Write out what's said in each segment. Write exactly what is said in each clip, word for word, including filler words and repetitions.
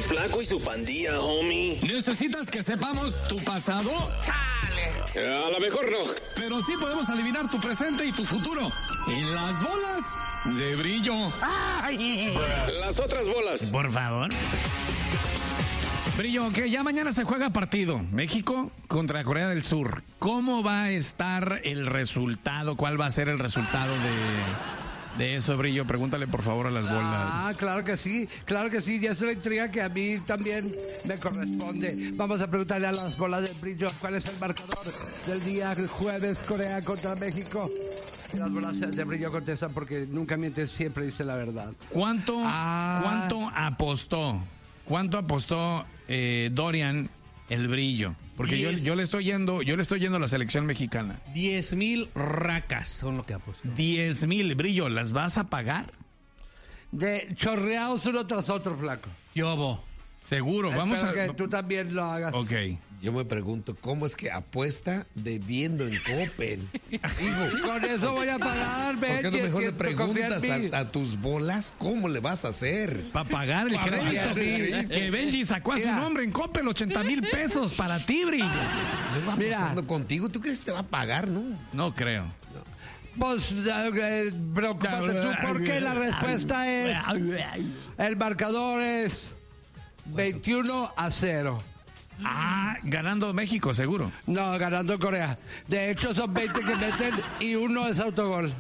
El Flaco y su pandilla, homie. ¿Necesitas que sepamos tu pasado? Eh, a lo mejor no. Pero sí podemos adivinar tu presente y tu futuro. En las bolas de brillo. Las otras bolas. Por favor. Brillo, que ya mañana se juega partido. México contra Corea del Sur. ¿Cómo va a estar el resultado? ¿Cuál va a ser el resultado de, de eso, Brillo? Pregúntale por favor a las bolas. Ah, claro que sí, claro que sí. Y es una intriga que a mí también me corresponde. Vamos a preguntarle a las bolas de Brillo cuál es el marcador del día jueves, Corea contra México. Y las bolas de Brillo contestan porque nunca mienten, siempre dice la verdad. ¿Cuánto, Ah. ¿cuánto apostó? ¿Cuánto apostó eh, Dorian el Brillo? Porque yo, Diez. yo le estoy yendo, yo le estoy yendo a la selección mexicana. Diez mil racas son lo que apostó. Diez mil, Brillo, ¿las vas a pagar? De chorreados uno tras otro, Flaco. Yobo. Seguro, vamos Espero a... que tú también lo hagas. Ok. Yo me pregunto, ¿cómo es que apuesta bebiendo en Coppel? Digo, Con eso voy a pagar, ¿por qué no Betty, mejor le que- confía en preguntas mí. a, a tus bolas cómo le vas a hacer? Para pagar el Pa' crédito. pagar el crédito. Que Benji sacó a su Mira. nombre en Coppel, ochenta mil pesos para ti, Brillo. ¿Qué va Mira. pasando contigo? ¿Tú crees que te va a pagar, no? No creo. Pues, eh, preocúpate tú porque la respuesta es... El marcador es veintiuno a cero. Ah, ganando México, seguro. No, ganando Corea. De hecho, son veinte que meten y uno es autogol.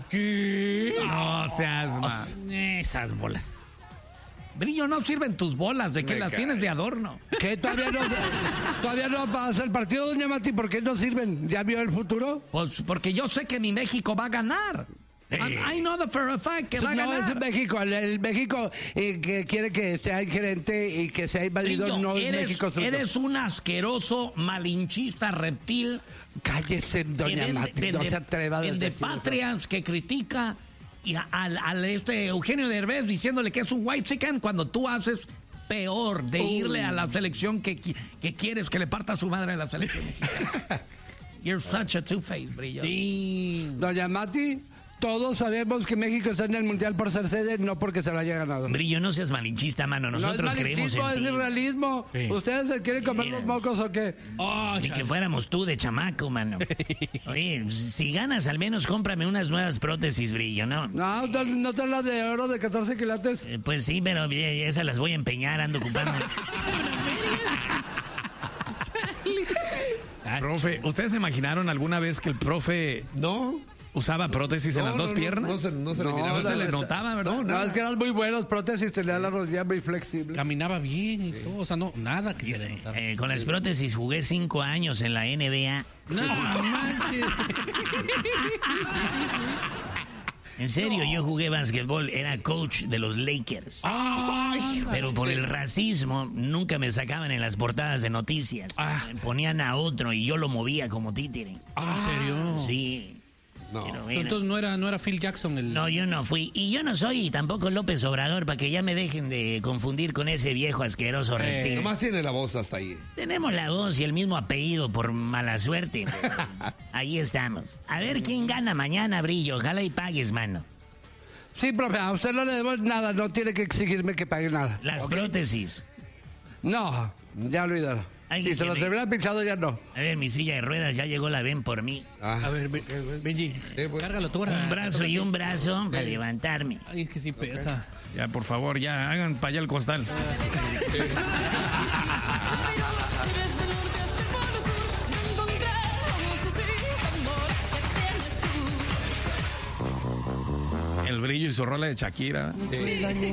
No seas más. Esas bolas. Brillo, no sirven tus bolas, ¿de qué Me las cae. tienes de adorno? ¿Qué? ¿Todavía no, todavía no pasa el partido, doña Mati? ¿Por qué no sirven? ¿Ya vio el futuro? Pues porque yo sé que mi México va a ganar. I, I know the for a fact que va a No, ganar. es México. El, el México eh, que quiere que sea gerente y que sea invadido, Brillo, no es eres, México. suyo. eres un asqueroso, malinchista, reptil. Cállese, que doña vende- Mati. vende- no se atreva a vende decir eso. Patrias, que critica y a- al, al este Eugenio Derbez diciéndole que es un white chicken cuando tú haces peor de irle a la selección que, qui- que quieres que le parta a su madre a la selección mexicana. You're such a two-faced, Brillo. Doña Mati, todos sabemos que México está en el Mundial por ser sede, no porque se lo haya ganado. Brillo, no seas malinchista, mano. Nosotros no es creemos malinchista, en es ti. irrealismo. Sí. ¿Ustedes se quieren comer Mira. los mocos o qué? Oh, Ni que fuéramos tú de chamaco, mano. Oye, si ganas, al menos cómprame unas nuevas prótesis, Brillo, ¿no? No, no, no te las de oro de catorce quilates. Eh, Pues sí, pero eh, esas las voy a empeñar, ando ocupando. Profe, ¿ustedes se imaginaron alguna vez que el profe ¿No? usaba prótesis en No, las dos no, no, piernas? No, se, no se le No, miraba. No se le no, notaba, ¿verdad? no, No, es que eran muy buenos prótesis, tenía la rodilla muy flexible. Caminaba bien y todo. O sea, no, nada que se le notara. Eh, con las prótesis jugué cinco años en la N B A. No manches. En serio, yo jugué básquetbol, era coach de los Lakers. Ay, Pero por el racismo nunca me sacaban en las portadas de noticias. Ah. Me ponían a otro y yo lo movía como títere. ¿en serio? Sí. No. Pero bueno. Entonces no era, no era Phil Jackson el... No, yo no fui. Y yo no soy tampoco López Obrador, para que ya me dejen de confundir con ese viejo asqueroso Eh, reptil. Nomás tiene la voz hasta ahí. Tenemos la voz y el mismo apellido por mala suerte. Ahí estamos. A ver quién gana mañana, Brillo. Ojalá y pagues, mano. Sí, profe, a usted no le debo nada, no tiene que exigirme que pague nada. Las prótesis. No, ya olvídalo. Alguien Si se que los me- hubiera pinchado, ya no. A ver, mi silla de ruedas ya llegó la ven por mí. Ah, A ver, Be- eh, Benji, Sí, pues. cárgalo tú ahora. Un brazo y un brazo para levantarme. Ay, es que sí pesa. Ya, por favor, ya hagan para allá el costal. El Brillo y su rola de Shakira.